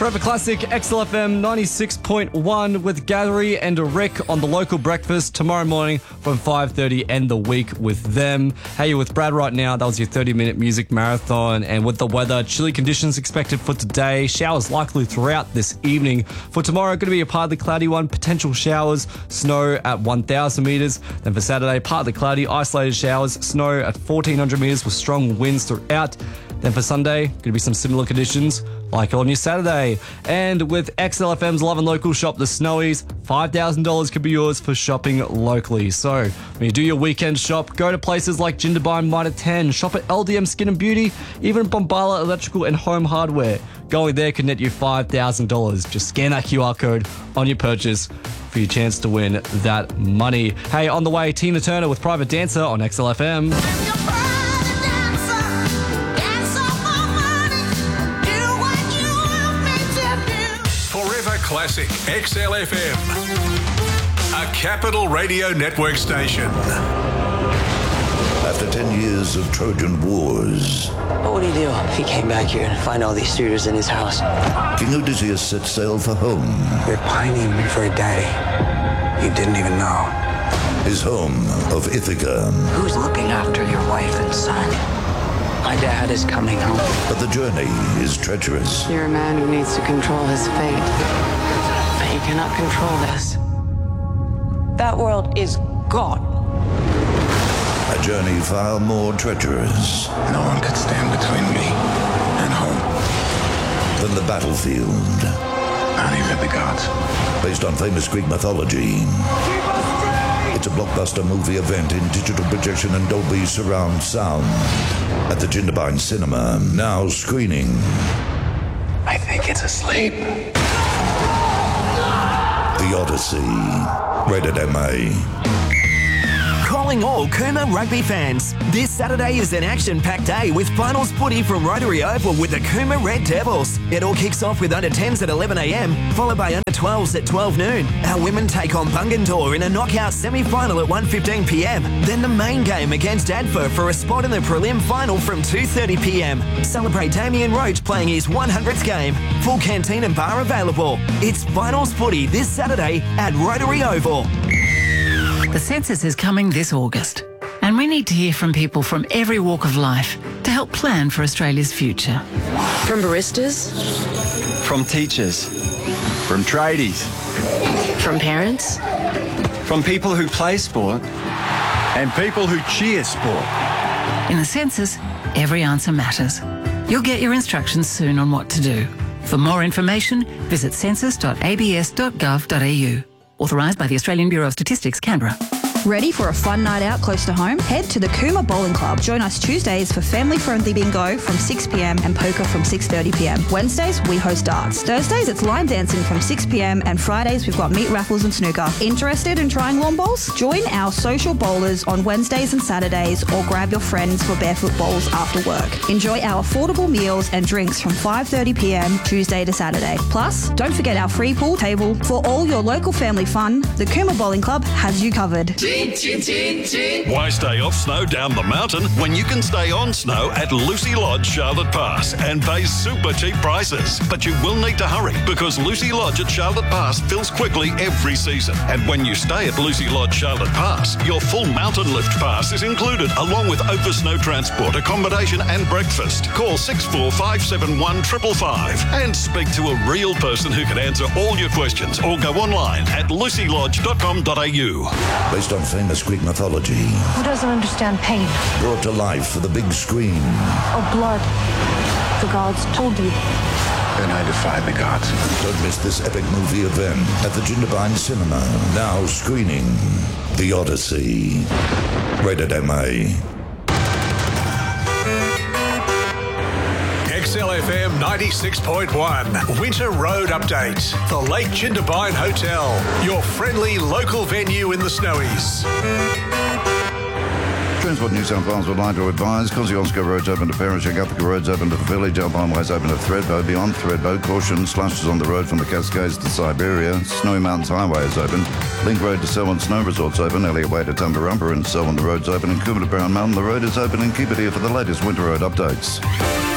Forever Classic, XLFM 96.1 with Gary and Rick on the local breakfast tomorrow morning from 5:30. End the week with them. Hey, you're with Brad right now. That was your 30-minute music marathon. And with the weather, chilly conditions expected for today. Showers likely throughout this evening. For tomorrow, going to be a partly cloudy one. Potential showers, snow at 1,000 metres. Then for Saturday, partly cloudy, isolated showers, snow at 1,400 metres with strong winds throughout. Then for Sunday, going to be some similar conditions like on your Saturday. And with XLFM's Love and Local shop, The Snowies, $5,000 could be yours for shopping locally. So when you do your weekend shop, go to places like Jindabyne Mitre 10, shop at LDM Skin and Beauty, even Bombala Electrical and Home Hardware. Going there could net you $5,000. Just scan that QR code on your purchase for your chance to win that money. Hey, on the way, Tina Turner with Private Dancer on XLFM. Classic XLFM, a Capital Radio Network station. After 10 years of Trojan Wars, What would he do if he came back here and find all these suitors in his house? King Odysseus set sail for home. You're pining for a daddy you didn't even know. His home of Ithaca. Who's looking after your wife and son? My dad is coming home. But the journey is treacherous. You're a man who needs to control his fate. But you cannot control this. That world is gone. A journey far more treacherous No one could stand between me and home. than the battlefield. Not even the gods. Based on famous Greek mythology, it's a blockbuster movie event in digital projection and Dolby surround sound at the Jindabyne Cinema. Now screening. I think it's asleep. The Odyssey. Rated MA. Calling all Cooma rugby fans. This Saturday is an action-packed day with finals footy from Rotary Oval with the Cooma Red Devils. It all kicks off with under-10s at 11 a.m, followed by under-12s at 12 noon. Our women take on Bungendore in a knockout semi-final at 1:15 p.m. Then the main game against Adfer for a spot in the prelim final from 2:30 p.m. Celebrate Damien Roach playing his 100th game. Full canteen and bar available. It's finals footy this Saturday at Rotary Oval. The census is coming this August, and we need to hear from people from every walk of life to help plan for Australia's future. From baristas, From teachers, from tradies, from parents, from people who play sport, and people who cheer sport. In the census, every answer matters. You'll get your instructions soon on what to do. For more information, visit census.abs.gov.au. Authorised by the Australian Bureau of Statistics, Canberra. Ready for a fun night out close to home? Head to the Cooma Bowling Club. Join us Tuesdays for family-friendly bingo from 6 p.m. and poker from 6:30 p.m. Wednesdays, we host darts. Thursdays, it's line dancing from 6 p.m. and Fridays, we've got meat raffles and snooker. Interested in trying lawn bowls? Join our social bowlers on Wednesdays and Saturdays or grab your friends for barefoot bowls after work. Enjoy our affordable meals and drinks from 5:30 p.m. Tuesday to Saturday. Plus, don't forget our free pool table. For all your local family fun, the Cooma Bowling Club has you covered. Why stay off snow down the mountain when you can stay on snow at Lucy Lodge, Charlotte Pass and pay super cheap prices? But you will need to hurry because Lucy Lodge at Charlotte Pass fills quickly every season. And when you stay at Lucy Lodge, Charlotte Pass, your full mountain lift pass is included along with over snow transport, accommodation and breakfast. Call 64571 555 and speak to a real person who can answer all your questions or go online at lucylodge.com.au. Based on famous Greek mythology, who doesn't understand pain brought to life for the big screen. or blood? The gods told you. Then I defy the gods. Don't miss this epic movie event at the Jindabyne Cinema. Now screening The Odyssey. Rated MA. XLFM 96.1 Winter Road Update. The Lake Jindabyne Hotel, your friendly local venue in the Snowies. Transport New South Wales would like to advise Kosciuszko Road's open to Parrishing, Upper Road's open to the village, Alpine Way's open to Thredbo. Beyond Thredbo, caution, slushes on the road from the Cascades to Siberia. Snowy Mountains Highway is open. Link Road to Selwyn Snow Resort's open. Elliot Way to Tumbarumpa and Selwyn the road's open. And Cooma to Brown Mountain, the road is open. And keep it here for the latest winter road updates.